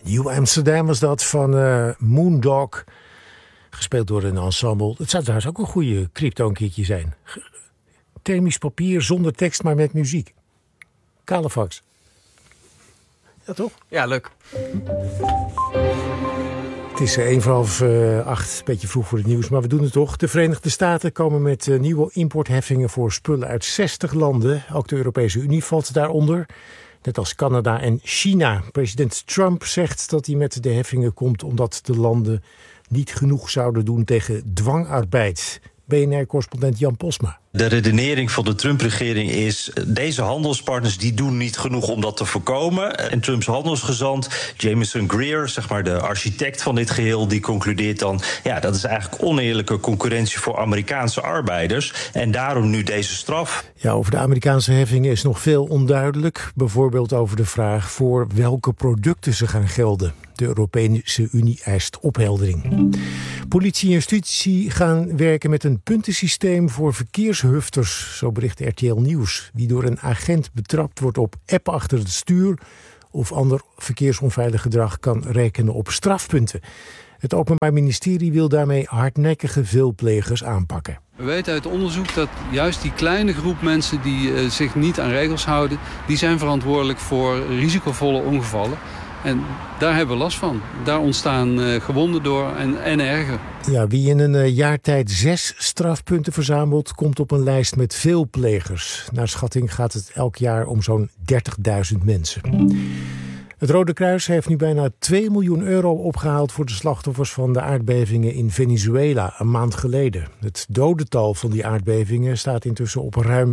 New Amsterdam was dat van Moondog. Gespeeld door een ensemble. Het zou trouwens ook een goede crypto een keertje zijn. Thermisch papier zonder tekst, maar met muziek. Calefax. Ja, toch? Ja, leuk. Het is 7:45, een beetje vroeg voor het nieuws, maar we doen het toch. De Verenigde Staten komen met nieuwe importheffingen voor spullen uit 60 landen. Ook de Europese Unie valt daaronder. Net als Canada en China. President Trump zegt dat hij met de heffingen komt omdat de landen niet genoeg zouden doen tegen dwangarbeid. BNR-correspondent Jan Posma. De redenering van de Trump-regering is, deze handelspartners die doen niet genoeg om dat te voorkomen. En Trumps handelsgezant, Jameson Greer, zeg maar de architect van dit geheel, die concludeert dan, ja, dat is eigenlijk oneerlijke concurrentie voor Amerikaanse arbeiders. En daarom nu deze straf. Ja, over de Amerikaanse heffingen is nog veel onduidelijk. Bijvoorbeeld over de vraag voor welke producten ze gaan gelden. De Europese Unie eist opheldering. Politie en justitie gaan werken met een puntensysteem voor verkeershufters, zo bericht RTL Nieuws. Wie door een agent betrapt wordt op app achter het stuur of ander verkeersonveilig gedrag kan rekenen op strafpunten. Het Openbaar Ministerie wil daarmee hardnekkige veelplegers aanpakken. We weten uit onderzoek dat juist die kleine groep mensen die zich niet aan regels houden, die zijn verantwoordelijk voor risicovolle ongevallen. En daar hebben we last van. Daar ontstaan gewonden door en erger. Ja, wie in een jaar tijd 6 strafpunten verzamelt, komt op een lijst met veelplegers. Naar schatting gaat het elk jaar om zo'n 30.000 mensen. Het Rode Kruis heeft nu bijna 2 miljoen euro opgehaald voor de slachtoffers van de aardbevingen in Venezuela een maand geleden. Het dodental van die aardbevingen staat intussen op ruim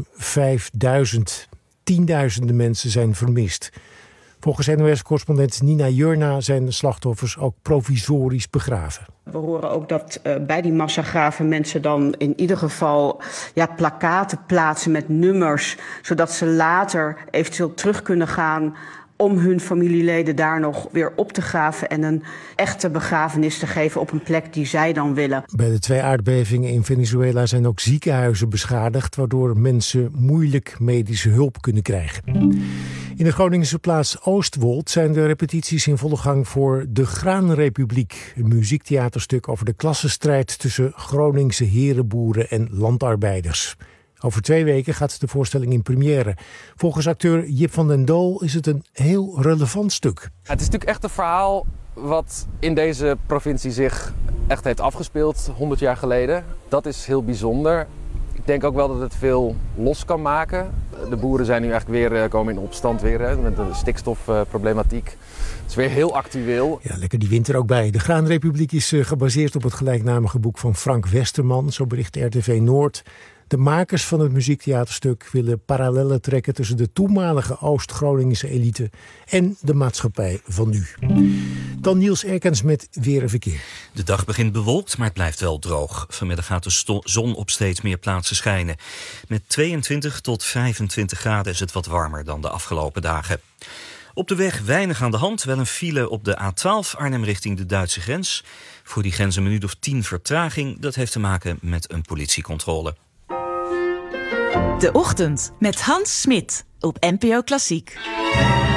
5.000. Tienduizenden mensen zijn vermist. Volgens NOS-correspondent Nina Jurna zijn de slachtoffers ook provisorisch begraven. We horen ook dat bij die massagraven mensen dan in ieder geval plakkaten plaatsen met nummers, zodat ze later eventueel terug kunnen gaan om hun familieleden daar nog weer op te graven en een echte begrafenis te geven op een plek die zij dan willen. Bij de 2 aardbevingen in Venezuela zijn ook ziekenhuizen beschadigd, waardoor mensen moeilijk medische hulp kunnen krijgen. In de Groningse plaats Oostwold zijn de repetities in volle gang voor De Graanrepubliek, een muziektheaterstuk over de klassenstrijd tussen Groningse herenboeren en landarbeiders. Over 2 weken gaat de voorstelling in première. Volgens acteur Jip van den Doel is het een heel relevant stuk. Het is natuurlijk echt een verhaal wat in deze provincie zich echt heeft afgespeeld 100 jaar geleden. Dat is heel bijzonder. Ik denk ook wel dat het veel los kan maken. De boeren zijn nu eigenlijk weer komen in opstand weer, met de stikstofproblematiek. Het is weer heel actueel. Ja, lekker die winter ook bij. De Graanrepubliek is gebaseerd op het gelijknamige boek van Frank Westerman, zo bericht RTV Noord. De makers van het muziektheaterstuk willen parallellen trekken tussen de toenmalige Oost-Groningse elite en de maatschappij van nu. Dan Niels Erkens met weer en verkeer. De dag begint bewolkt, maar het blijft wel droog. Vanmiddag gaat de zon op steeds meer plaatsen schijnen. Met 22 tot 25 graden is het wat warmer dan de afgelopen dagen. Op de weg weinig aan de hand, wel een file op de A12 Arnhem richting de Duitse grens. Voor die grens een minuut of 10 vertraging. Dat heeft te maken met een politiecontrole. De Ochtend met Hans Smit op NPO Klassiek.